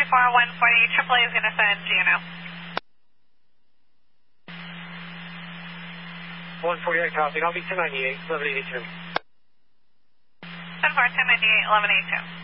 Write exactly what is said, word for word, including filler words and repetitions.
four one forty, triple A is going to send G N O. one forty-eight, copy. I'll be ten ninety-eight, eleven eighty-two. ten four, ten ninety-eight, eleven eighty-two.